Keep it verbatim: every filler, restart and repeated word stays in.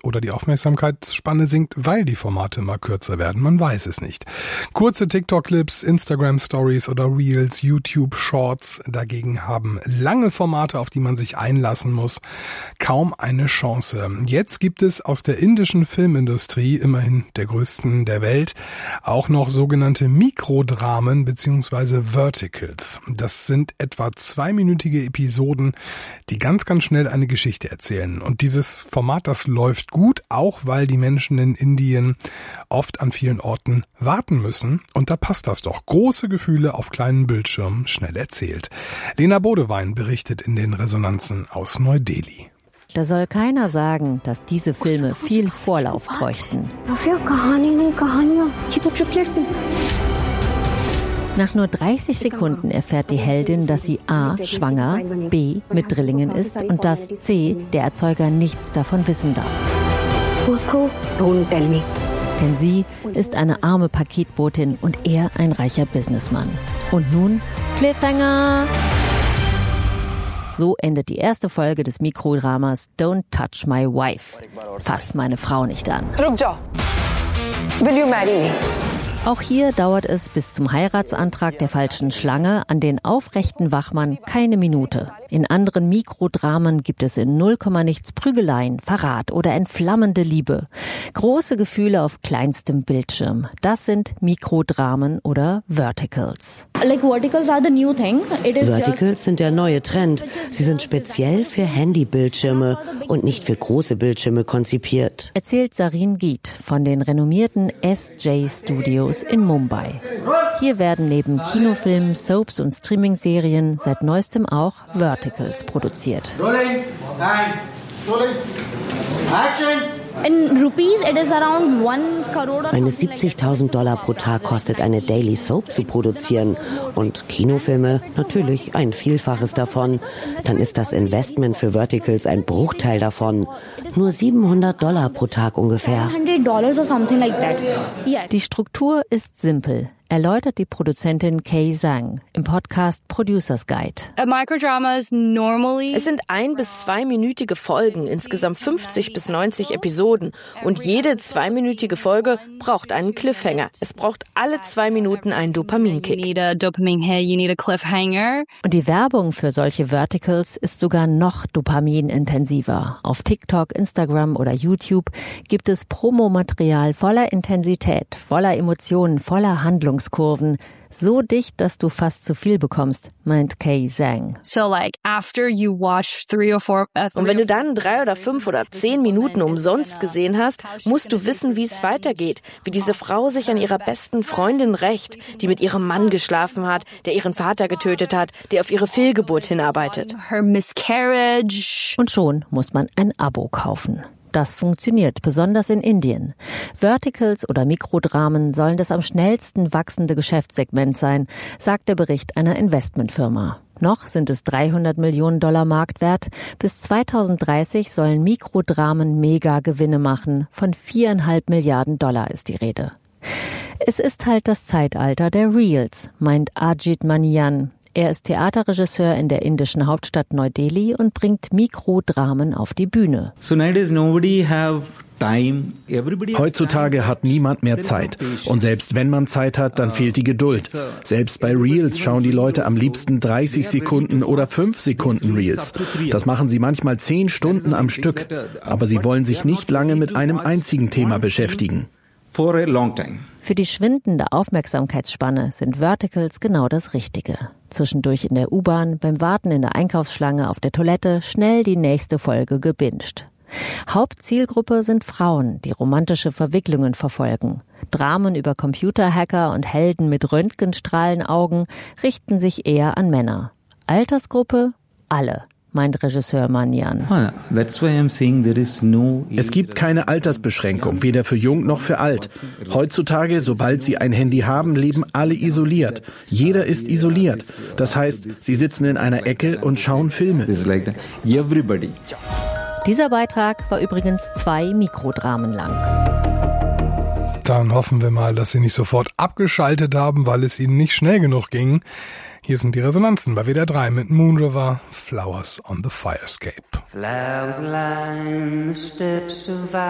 Oder die Aufmerksamkeitsspanne sinkt, weil die Formate immer kürzer werden. Man weiß es nicht. Kurze TikTok-Clips, Instagram-Stories oder Reels, YouTube-Shorts dagegen haben lange Formate, auf die man sich einlassen muss, kaum eine Chance. Jetzt gibt es aus der indischen Filmindustrie, immerhin der größten der Welt, auch noch sogenannte Mikrodramen bzw. Verticals. Das sind etwa zweiminütige Episoden, die ganz, ganz schnell eine Geschichte erzählen. Und dieses Format, das läuft gut, auch weil die Menschen in Indien oft an vielen Orten warten müssen. Und da passt das doch. Große Gefühle auf kleinen Bildschirmen, schnell erzählt. Lena Bodewein berichtet in den Resonanzen aus Neu-Delhi. Da soll keiner sagen, dass diese Filme viel Vorlauf bräuchten. Nach nur dreißig Sekunden erfährt die Heldin, dass sie a. schwanger, b. mit Drillingen ist und dass c. der Erzeuger nichts davon wissen darf. Denn sie ist eine arme Paketbotin und er ein reicher Businessmann. Und nun Cliffhanger! So endet die erste Folge des Mikrodramas Don't Touch My Wife. Fass meine Frau nicht an. Will you marry me? Auch hier dauert es bis zum Heiratsantrag der falschen Schlange an den aufrechten Wachmann keine Minute. In anderen Mikrodramen gibt es in null Komma nichts Prügeleien, Verrat oder entflammende Liebe. Große Gefühle auf kleinstem Bildschirm. Das sind Mikrodramen oder Verticals. Verticals sind der neue Trend. Sie sind speziell für Handybildschirme und nicht für große Bildschirme konzipiert. Erzählt Sarin Geet von den renommierten S J Studios in Mumbai. Hier werden neben Kinofilmen, Soaps und Streaming-Serien seit neuestem auch Verticals produziert. Rolling. Nine. Rolling. Action. Eine siebzigtausend Dollar pro Tag kostet eine Daily Soap zu produzieren und Kinofilme natürlich ein Vielfaches davon. Dann ist das Investment für Verticals ein Bruchteil davon. Nur siebenhundert Dollar pro Tag ungefähr. Die Struktur ist simpel, erläutert die Produzentin Kay Zhang im Podcast Producers Guide. Es sind ein- bis zweiminütige Folgen, insgesamt fünfzig bis neunzig Episoden. Und jede zweiminütige Folge braucht einen Cliffhanger. Es braucht alle zwei Minuten einen Dopaminkick. Und die Werbung für solche Verticals ist sogar noch dopaminintensiver. Auf TikTok, Instagram oder YouTube gibt es Promomaterial voller Intensität, voller Emotionen, voller Handlungskurven. So dicht, dass du fast zu viel bekommst, meint Kay Zhang. So like after you watch three or four, uh, three Und wenn du dann drei oder fünf oder zehn Minuten umsonst gesehen hast, musst du wissen, wie es weitergeht. Wie diese Frau sich an ihrer besten Freundin rächt, die mit ihrem Mann geschlafen hat, der ihren Vater getötet hat, der auf ihre Fehlgeburt hinarbeitet. Her miscarriage. Und schon muss man ein Abo kaufen. Das funktioniert, besonders in Indien. Verticals oder Mikrodramen sollen das am schnellsten wachsende Geschäftssegment sein, sagt der Bericht einer Investmentfirma. Noch sind es dreihundert Millionen Dollar Marktwert. Bis zweitausenddreißig sollen Mikrodramen Mega-Gewinne machen. Von viereinhalb Milliarden Dollar ist die Rede. Es ist halt das Zeitalter der Reels, meint Ajit Manian. Er ist Theaterregisseur in der indischen Hauptstadt Neu-Delhi und bringt Mikrodramen auf die Bühne. Heutzutage hat niemand mehr Zeit. Und selbst wenn man Zeit hat, dann fehlt die Geduld. Selbst bei Reels schauen die Leute am liebsten dreißig Sekunden oder fünf Sekunden Reels. Das machen sie manchmal zehn Stunden am Stück. Aber sie wollen sich nicht lange mit einem einzigen Thema beschäftigen. Für die schwindende Aufmerksamkeitsspanne sind Verticals genau das Richtige. Zwischendurch in der U-Bahn, beim Warten in der Einkaufsschlange, auf der Toilette, schnell die nächste Folge gebinged. Hauptzielgruppe sind Frauen, die romantische Verwicklungen verfolgen. Dramen über Computerhacker und Helden mit Röntgenstrahlenaugen richten sich eher an Männer. Altersgruppe? Alle, meint Regisseur Manian. Es gibt keine Altersbeschränkung, weder für jung noch für alt. Heutzutage, sobald Sie ein Handy haben, leben alle isoliert. Jeder ist isoliert. Das heißt, Sie sitzen in einer Ecke und schauen Filme. Dieser Beitrag war übrigens zwei Mikrodramen lang. Dann hoffen wir mal, dass Sie nicht sofort abgeschaltet haben, weil es Ihnen nicht schnell genug ging. Hier sind die Resonanzen bei W D R drei mit Moon River, Flowers on the Firescape. Flowers line the steps of